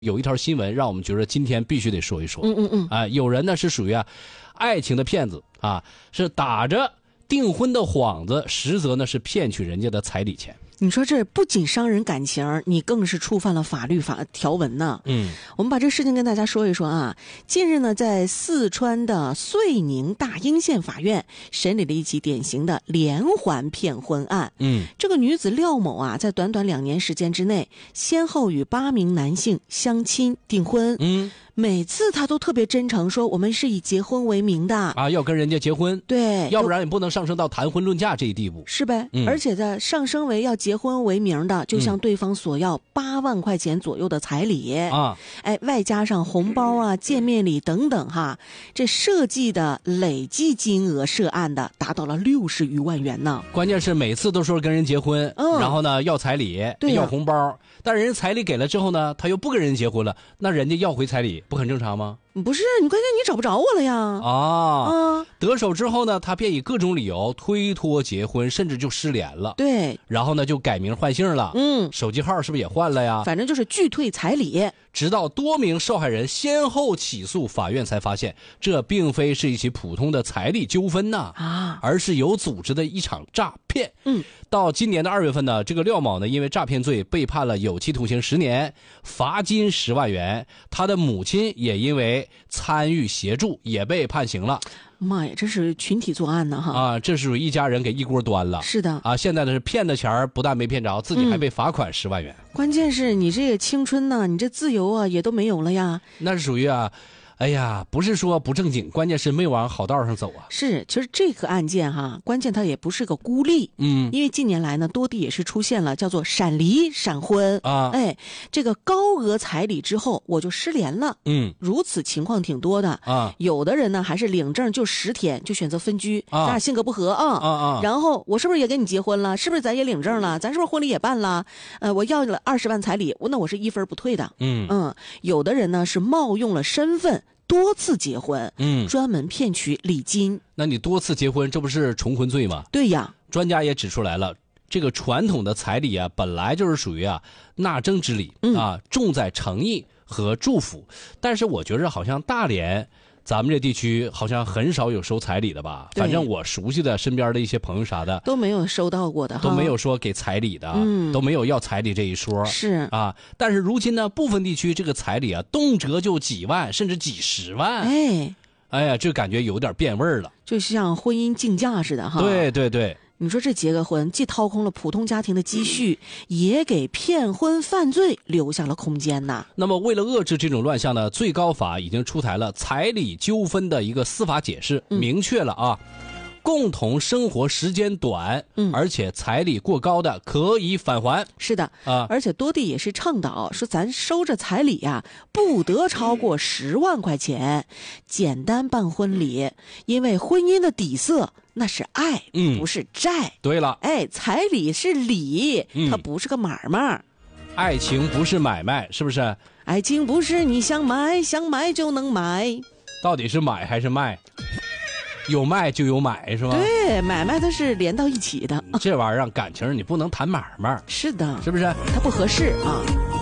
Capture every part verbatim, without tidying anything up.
有一条新闻让我们觉得今天必须得说一说。 嗯嗯嗯， 啊、有人呢是属于啊爱情的骗子啊，是打着订婚的幌子，实则呢是骗取人家的彩礼钱。 你说这不仅伤人感情，你更是触犯了法律法条文呢。 嗯， 我们把这事情跟大家说一说啊。近日呢，在四川的遂宁大英县法院审理了一起典型的连环骗婚案。 嗯， 这个女子廖某啊，在短短两年时间之内，先后与八名男性相亲订婚。 嗯， 每次她都特别真诚，说我们是以结婚为名的啊，要跟人家结婚， 对， 要不然也不能上升到谈婚论嫁这一地步， 是呗？ 嗯、 而且在上升为要结婚为名的，就向对方索要八万块钱左右的彩礼、 嗯、啊， 哎，外加上红包啊、见面礼等等哈，这涉及的累计金额涉案的达到了六十余万元呢。 关键是每次都说跟人结婚， 嗯、 然后呢要彩礼， 对要红包，但人家彩礼给了之后呢，他又不跟人结婚了，那人家要回彩礼不很正常吗？ 不是，你关键你找不着我了呀！ 啊， 啊， 得手之后呢，他便以各种理由推脱结婚，甚至就失联了。 对， 然后呢就改名换姓了。 嗯， 手机号是不是也换了呀？ 反正就是拒退彩礼。 直到多名受害人先后起诉，法院才发现这并非是一起普通的彩礼纠纷呐， 啊， 而是有组织的一场诈骗。 嗯， 到今年的二月份呢，这个廖某呢因为诈骗罪被判了有期徒刑十年，罚金十万元。他的母亲也因为参与协助也被判刑了。 妈呀，这是群体作案呢哈！ 啊，这是属于一家人给一锅端了。 是的啊，现在呢是骗的钱不但没骗着，自己还被罚款十万元。 嗯、关键是你这个青春呢，你这自由啊也都没有了呀。 那是属于啊。哎呀，不是说不正经，关键是没往好道上走啊。 是，其实这个案件哈，关键它也不是个孤立， 嗯， 因为近年来呢，多地也是出现了叫做闪离、闪婚啊， 哎，这个高额彩礼之后我就失联了， 嗯， 如此情况挺多的啊。 有的人呢，还是领证就十天就选择分居， 啊、 咱俩性格不合啊， 啊啊， 然后我是不是也跟你结婚了？是不是咱也领证了？咱是不是婚礼也办了？呃，我要了二十万彩礼，那我是一分不退的。 嗯嗯，有的人呢是冒用了身份。多次结婚， 嗯， 专门骗取礼金。 那你多次结婚，这不是重婚罪吗？ 对呀， 专家也指出来了，这个传统的彩礼啊，本来就是属于啊纳征之礼、 嗯、 啊，重在诚意和祝福。但是我觉着好像大连。咱们这地区好像很少有收彩礼的吧？反正我熟悉的身边的一些朋友啥的都没有收到过的， 都没有说给彩礼的， 嗯， 都没有要彩礼这一说。 是啊，但是如今呢，部分地区这个彩礼啊，动辄就几万甚至几十万。 哎， 哎呀，这感觉有点变味儿了， 就像婚姻竞价似的哈。 对对对。 你说这结个婚，既掏空了普通家庭的积蓄，也给骗婚犯罪留下了空间呐。 那么，为了遏制这种乱象呢，最高法已经出台了彩礼纠纷的一个司法解释， 嗯、 明确了啊，共同生活时间短， 嗯， 而且彩礼过高的可以返还。 是的啊， 而且多地也是倡导说，咱收着彩礼呀、啊，不得超过十万块钱，简单办婚礼，因为婚姻的底色。那是爱， 嗯， 不是债。 对了， 哎，彩礼是礼， 嗯、 它不是个买卖。 爱情不是买卖，是不是？ 爱情不是你想买想买就能买， 到底是买还是卖？有卖就有买，是吧？ 对，买卖它是连到一起的。 这玩意儿让感情你不能谈买卖， 是的， 是不是？ 它不合适啊。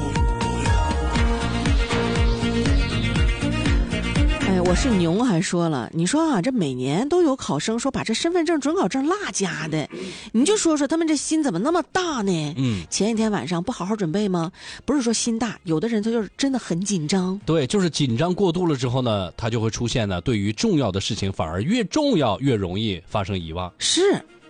哎，我是牛还说了，你说啊，这每年都有考生说把这身份证、准考证落家的，你就说说他们这心怎么那么大呢？ 嗯， 前一天晚上不好好准备吗？不是说心大，有的人他就是真的很紧张。 对，就是紧张过度了之后呢，他就会出现呢，对于重要的事情反而越重要越容易发生遗忘。 是。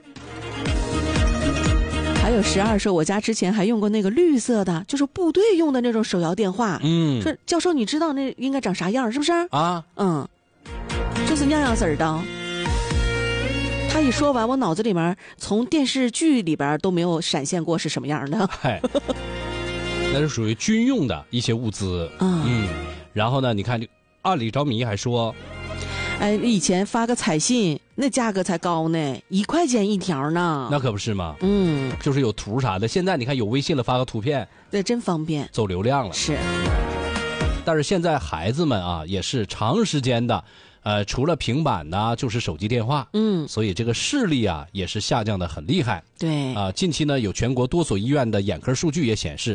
还有十二说，我家之前还用过那个绿色的，就是部队用的那种手摇电话。 嗯， 说教授，你知道那应该长啥样是不是？ 啊， 嗯，就是那样式儿的。他一说完，我脑子里面从电视剧里边都没有闪现过是什么样的。 嗨，那是属于军用的一些物资。 嗯嗯，然后呢，你看这按理着迷还说。 哎，以前发个彩信，那价格才高呢，一块钱一条呢。 那可不是吗？ 嗯， 就是有图啥的。现在你看有微信了，发个图片， 对，真方便， 走流量了。 是。 但是现在孩子们啊，也是长时间的，呃，除了平板呢，就是手机电话。 嗯， 所以这个视力啊，也是下降的很厉害。 对。 啊、呃，近期呢，有全国多所医院的眼科数据也显示，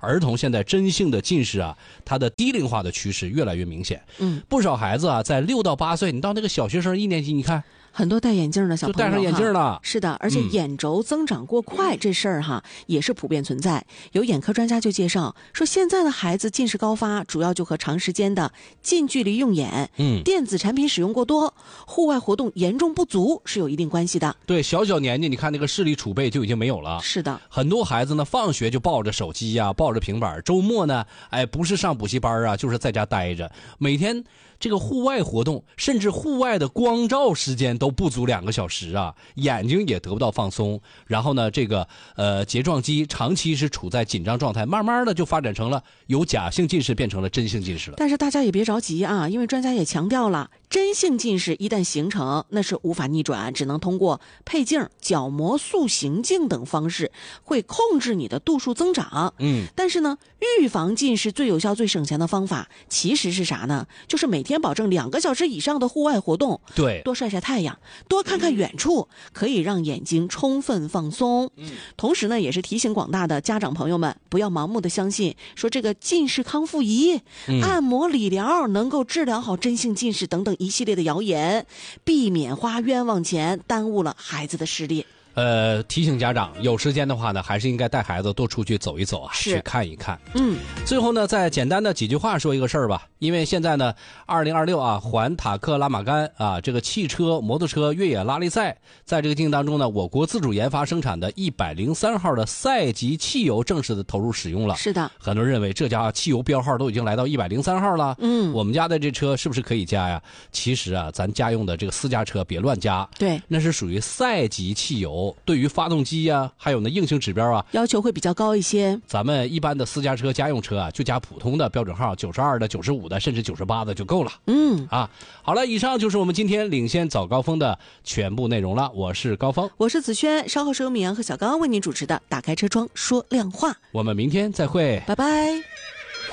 儿童现在真性的近视啊，它的低龄化的趋势越来越明显。 嗯， 不少孩子啊，在六到八岁，你到那个小学生一年级，你看。 很多戴眼镜的小朋友就戴上眼镜了， 是的，而且眼轴增长过快、嗯、这事儿哈也是普遍存在。有眼科专家就介绍说，现在的孩子近视高发，主要就和长时间的近距离用眼、嗯，电子产品使用过多、户外活动严重不足是有一定关系的。 对，小小年纪你看那个视力储备就已经没有了。 是的， 很多孩子呢，放学就抱着手机呀、啊，抱着平板，周末呢，哎，不是上补习班啊，就是在家待着，每天。这个户外活动，甚至户外的光照时间都不足两个小时啊，眼睛也得不到放松。然后呢，这个呃睫状肌长期是处在紧张状态，慢慢的就发展成了由假性近视变成了真性近视了。 但是大家也别着急啊，因为专家也强调了，真性近视一旦形成，那是无法逆转，只能通过配镜、角膜塑形镜等方式，会控制你的度数增长。嗯，但是呢，预防近视最有效、最省钱的方法，其实是啥呢？就是每天保证两个小时以上的户外活动， 对， 多晒晒太阳，多看看远处，可以让眼睛充分放松。嗯，同时呢，也是提醒广大的家长朋友们，不要盲目的相信说这个近视康复仪、嗯、按摩理疗能够治疗好真性近视等等一系列的谣言，避免花冤枉钱，耽误了孩子的视力。 呃，提醒家长有时间的话呢，还是应该带孩子多出去走一走啊，去看一看。嗯，最后呢，再简单的几句话说一个事儿吧。因为现在呢，二零二六啊，环塔克拉玛干啊，这个汽车、摩托车越野拉力赛，在这个进程当中呢，我国自主研发生产的一百零三号的赛级汽油正式的投入使用了。 是的， 很多人认为这家汽油标号都已经来到一百零三号了。嗯，我们家的这车是不是可以加呀？其实啊，咱家用的这个私家车别乱加。 对， 那是属于赛级汽油。对于发动机呀、啊，还有那硬性指标啊， 要求会比较高一些。 咱们一般的私家车、家用车啊，就加普通的标准号九十二的、九十五的，甚至九十八的就够了。嗯啊，好了，以上就是我们今天领先早高峰的全部内容了。我是高峰， 我是子轩，稍后是由米阳和小刚为您主持的《打开车窗说亮话》。 我们明天再会， 拜拜。